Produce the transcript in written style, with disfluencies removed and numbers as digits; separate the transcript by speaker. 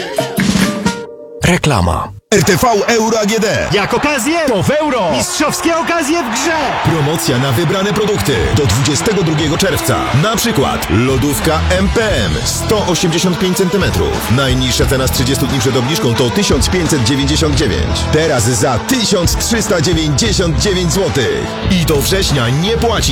Speaker 1: Reklama.
Speaker 2: RTV Euro AGD.
Speaker 3: Jak okazję, to w euro. Mistrzowskie okazje w grze.
Speaker 2: Promocja na wybrane produkty do 22 czerwca. Na przykład lodówka MPM 185 cm. Najniższa cena z 30 dni przed obniżką to 1599. Teraz za 1399 zł. I do września nie płacisz.